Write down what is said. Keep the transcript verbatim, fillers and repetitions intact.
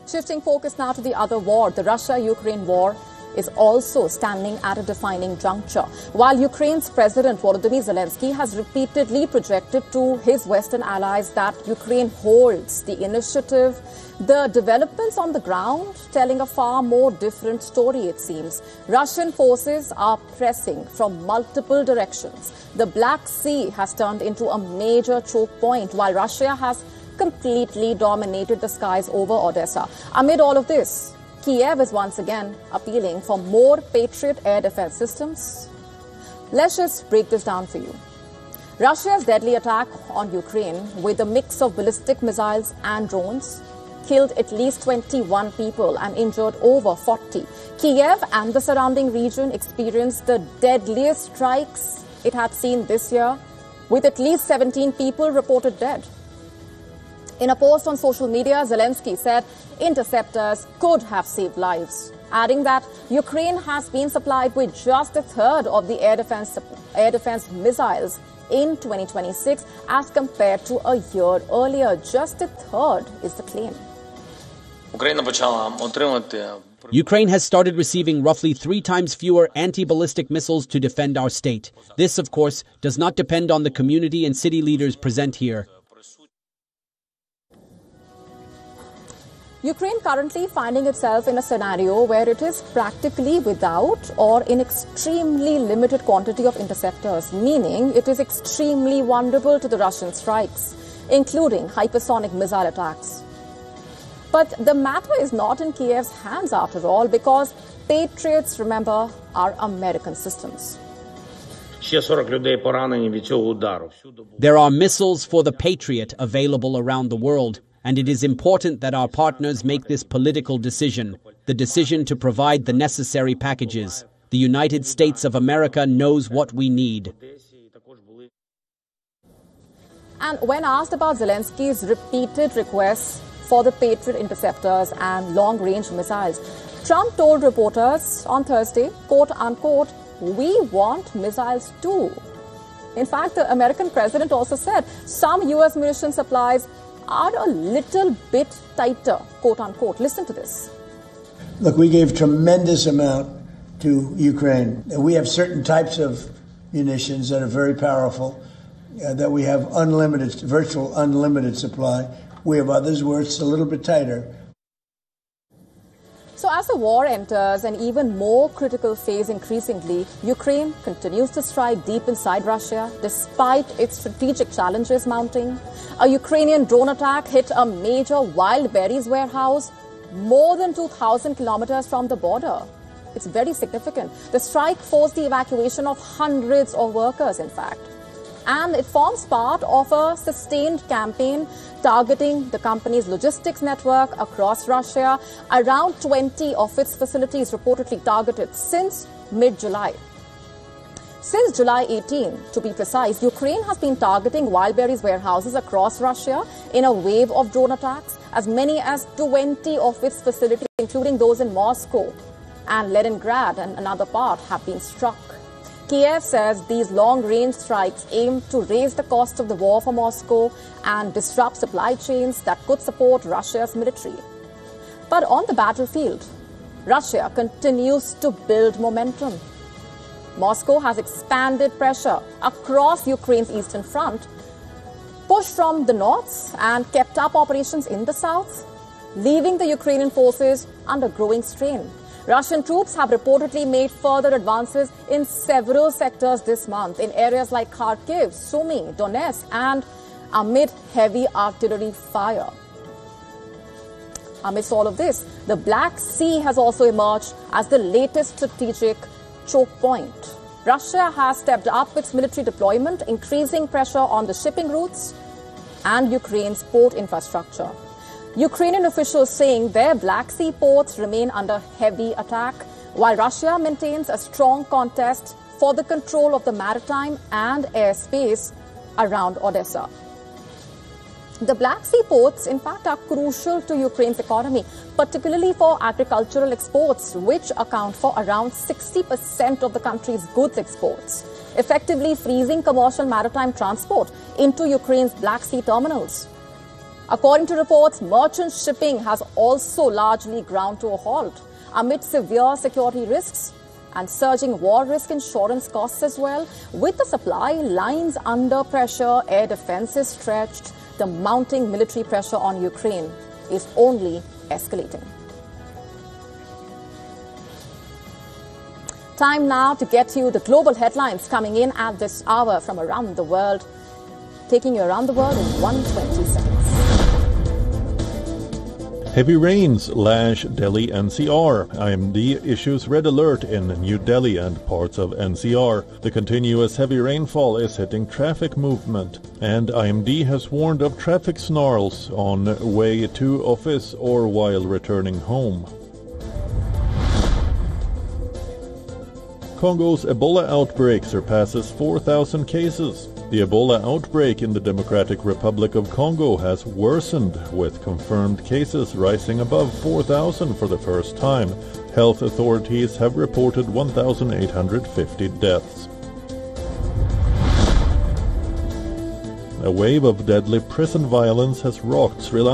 Shifting focus now to the other war, the Russia-Ukraine war is also standing at a defining juncture. While Ukraine's President Volodymyr Zelensky has repeatedly projected to his Western allies that Ukraine holds the initiative, the developments on the ground telling a far more different story, it seems. Russian forces are pressing from multiple directions. The Black Sea has turned into a major choke point, while Russia has completely dominated the skies over Odessa. Amid all of this, Kiev is once again appealing for more Patriot air defense systems. Let's just break this down for you. Russia's deadly attack on Ukraine with a mix of ballistic missiles and drones killed at least twenty-one people and injured over forty. Kiev and the surrounding region experienced the deadliest strikes it had seen this year, with at least seventeen people reported dead. In a post on social media, Zelensky said interceptors could have saved lives, adding that Ukraine has been supplied with just a third of the air defense, air defense missiles in twenty twenty-six as compared to a year earlier. Just a third is the claim. Ukraine has started receiving roughly three times fewer anti-ballistic missiles to defend our state. This, of course, does not depend on the community and city leaders present here. Ukraine currently finding itself in a scenario where it is practically without or in extremely limited quantity of interceptors, meaning it is extremely vulnerable to the Russian strikes, including hypersonic missile attacks. But the matter is not in Kiev's hands after all, because Patriots, remember, are American systems. There are missiles for the Patriot available around the world. And it is important that our partners make this political decision, the decision to provide the necessary packages. The United States of America knows what we need. And when asked about Zelensky's repeated requests for the Patriot interceptors and long-range missiles, Trump told reporters on Thursday, quote unquote, "We want missiles too." In fact, the American president also said some U S munition supplies are a little bit tighter, quote unquote. Listen to this. Look, we gave tremendous amount to Ukraine. We have certain types of munitions that are very powerful, uh, that we have unlimited, virtual unlimited supply. We have others where it's a little bit tighter. So as the war enters an even more critical phase increasingly, Ukraine continues to strike deep inside Russia despite its strategic challenges mounting. A Ukrainian drone attack hit a major wild berries warehouse more than two thousand kilometers from the border. It's very significant. The strike forced the evacuation of hundreds of workers, in fact. And it forms part of a sustained campaign targeting the company's logistics network across Russia. Around twenty of its facilities reportedly targeted since mid-July. Since July eighteenth, to be precise, Ukraine has been targeting wild berries warehouses across Russia in a wave of drone attacks. As many as twenty of its facilities, including those in Moscow and Leningrad and another part, have been struck. Kiev says these long-range strikes aim to raise the cost of the war for Moscow and disrupt supply chains that could support Russia's military. But on the battlefield, Russia continues to build momentum. Moscow has expanded pressure across Ukraine's eastern front, pushed from the north and kept up operations in the south, leaving the Ukrainian forces under growing strain. Russian troops have reportedly made further advances in several sectors this month, in areas like Kharkiv, Sumy, Donetsk, and amid heavy artillery fire. Amidst all of this, the Black Sea has also emerged as the latest strategic choke point. Russia has stepped up its military deployment, increasing pressure on the shipping routes and Ukraine's port infrastructure. Ukrainian officials saying their Black Sea ports remain under heavy attack, while Russia maintains a strong contest for the control of the maritime and airspace around Odessa. The Black Sea ports, in fact, are crucial to Ukraine's economy, particularly for agricultural exports, which account for around sixty percent of the country's goods exports, effectively freezing commercial maritime transport into Ukraine's Black Sea terminals. According to reports, merchant shipping has also largely ground to a halt amid severe security risks and surging war risk insurance costs as well. With the supply lines under pressure, air defense is stretched, the mounting military pressure on Ukraine is only escalating. Time now to get you the global headlines coming in at this hour from around the world, taking you around the world in one hundred twenty seconds. Heavy rains lash Delhi N C R. I M D issues red alert in New Delhi and parts of N C R. The continuous heavy rainfall is hitting traffic movement, and I M D has warned of traffic snarls on way to office or while returning home. Congo's Ebola outbreak surpasses four thousand cases. The Ebola outbreak in the Democratic Republic of Congo has worsened, with confirmed cases rising above four thousand for the first time. Health authorities have reported one thousand eight hundred fifty deaths. A wave of deadly prison violence has rocked Sri Lanka.